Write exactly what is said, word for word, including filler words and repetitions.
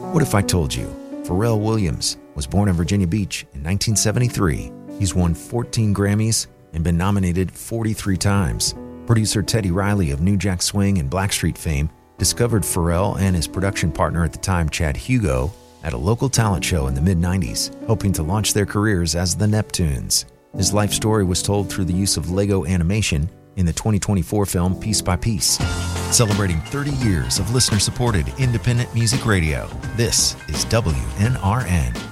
What if I told you Pharrell Williams was born in Virginia Beach in nineteen seventy-three? He's won fourteen Grammys and been nominated forty-three times. Producer Teddy Riley of New Jack Swing and Blackstreet fame discovered Pharrell and his production partner at the time, Chad Hugo, at a local talent show in the mid nineties, hoping to launch their careers as the Neptunes. His life story was told through the use of Lego animation in the twenty twenty-four film Piece by Piece. Celebrating thirty years of listener-supported independent music radio, this is W N R N.